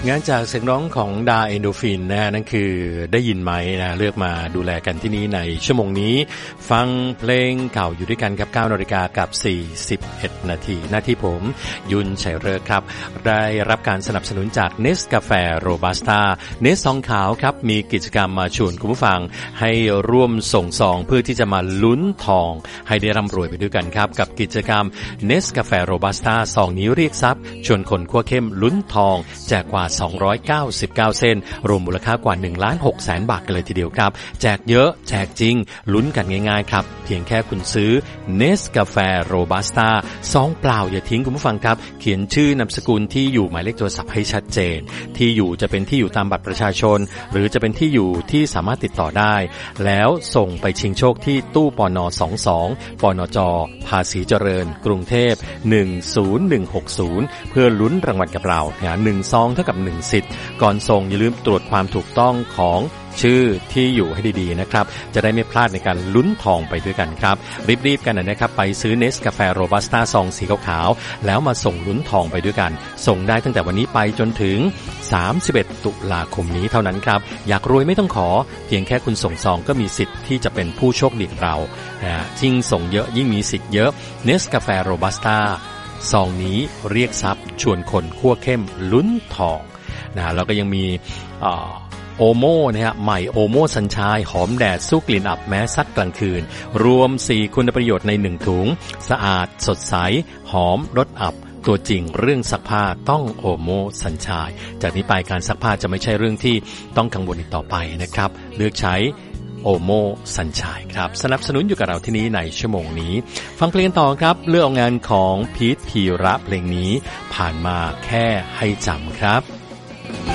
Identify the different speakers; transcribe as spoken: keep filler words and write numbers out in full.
Speaker 1: งานจากเสียงร้องของดาเอนโดฟินนะนั่นคือได้ยินไหมนะเลือกมาดูแลกันที่นี้ในชั่วโมงนี้ฟังเพลงเก่าอยู่ด้วยกันครับ เก้านาฬิกากับสี่สิบเอ็ดนาทีหน้าที่ผมยุนชัยฤกษ์ครับได้รับการสนับสนุนจากเนสกาแฟโรบัสต้าเนสซองขาวครับมีกิจกรรมมาชวนคุณผู้ฟังให้ร่วมส่งซองเพื่อที่จะมาลุ้นทองให้ได้ร่ำรวยไปด้วยกันครับกับกิจกรรมเนสกาแฟโรบัสต้าซองนี้เรียกทรัพย์ชวนคนคั่วเข้มลุ้นทองแจกกว่าสองร้อยเก้าสิบเก้าเส้นรวมมูลค่ากว่า หนึ่งล้านหกแสน บาทกันเลยทีเดียวครับแจกเยอะแจกจริงลุ้นกันง่ายๆครับเพียงแค่คุณซื้อเนสกาแฟโรบัสต้าซองเปล่าอย่าทิ้งคุณผู้ฟังครับเขียนชื่อนามสกุลที่อยู่หมายเลขโทรศัพท์ให้ชัดเจนที่อยู่จะเป็นที่อยู่ตามบัตรประชาชนหรือจะเป็นที่อยู่ที่สามารถติดต่อได้แล้วส่งไปชิงโชคที่ตู้ปนสองสองปนจภาษีเจริญกรุงเทพหนึ่งศูนย์หนึ่งหกศูนย์เพื่อลุ้นรางวัลกับเรานะหนึ่งซองเท่ากับหนึ่งสิทธิ์ก่อนส่งอย่าลืมตรวจความถูกต้องของชื่อที่อยู่ให้ดีๆนะครับจะได้ไม่พลาดในการลุ้นทองไปด้วยกันครับรีบๆกันนะครับไปซื้อเนสกาแฟโรบัสต้าซองสีขาวๆแล้วมาส่งลุ้นทองไปด้วยกันส่งได้ตั้งแต่วันนี้ไปจนถึงสามสิบเอ็ดตุลาคมนี้เท่านั้นครับอยากรวยไม่ต้องขอเพียงแค่คุณส่งซองก็มีสิทธิ์ที่จะเป็นผู้โชคดีเรานะยิ่งส่งเยอะยิ่งมีสิทธิ์เยอะเนสกาแฟโรบัสต้าซองนี้เรียกทรัพย์ชวนคนคั่วเข้มลุ้นทองนะแล้วก็ยังมีอ่าโอโม่นะฮะใหม่โอโม่สัญชัยหอมแดดสู้กลิ่นอับแม้ซัดกลางคืนรวมสี่คุณประโยชน์ในหนึ่งถุงสะอาดสดใสหอมลดอับตัวจริงเรื่องซักผ้าต้องโอโม่สัญชัยจากนี้ไปการซักผ้าจะไม่ใช่เรื่องที่ต้องกังวลอีกต่อไปนะครับเลือกใช้โอโม่สัญชัยครับสนับสนุนอยู่กับเราที่นี้ในชั่วโมงนี้ฟังเพลงต่อครับเลือกเอางานของพีทพีระเพลงนี้ผ่านมาแค่ให้จำครับ